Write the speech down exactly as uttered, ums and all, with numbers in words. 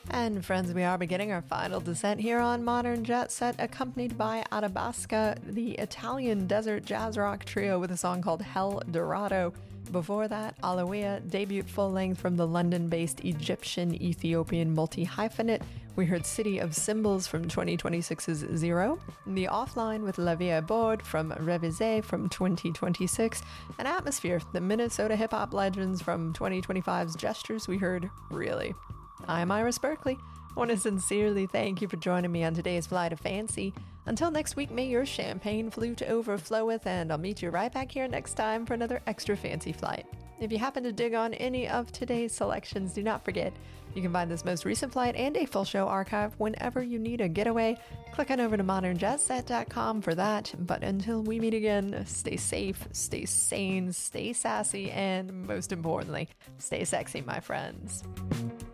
And friends, we are beginning our final descent here on Modern Jet Set, accompanied by Arabasca, the Italian desert jazz rock trio with a song called Hell Dorado. Before that, Alawea, debut full-length from the London-based Egyptian-Ethiopian multi-hyphenate. We heard City of Symbols from twenty twenty-six's Zero, The Offline with La Vie Board from Revisé from twenty twenty-six, and Atmosphere, the Minnesota hip-hop legends from twenty twenty-five's Gestures. We heard Really. I'm Iris Berkeley. I want to sincerely thank you for joining me on today's Flight of Fancy. Until next week, may your champagne flute overfloweth, and I'll meet you right back here next time for another extra fancy flight. If you happen to dig on any of today's selections, do not forget, you can find this most recent flight and a full show archive whenever you need a getaway. Click on over to modern jet set dot com for that. But until we meet again, stay safe, stay sane, stay sassy, and most importantly, stay sexy, my friends.